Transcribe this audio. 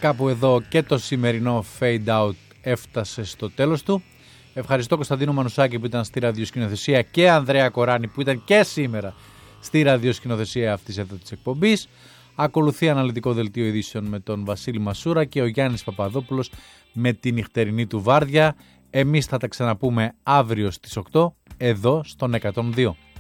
κάπου εδώ και το σημερινό Fade Out έφτασε στο τέλος του. Ευχαριστώ Κωνσταντίνο Μανουσάκη που ήταν στη ραδιοσκηνοθεσία και Ανδρέα Κοράνη που ήταν και σήμερα στη ραδιοσκηνοθεσία αυτής εδώ της εκπομπής. Ακολουθεί αναλυτικό δελτίο ειδήσεων με τον Βασίλη Μασούρα και ο Γιάννης Παπαδόπουλος με τη νυχτερινή του βάρδια. Εμείς θα τα ξαναπούμε αύριο στις 8 εδώ στον 102.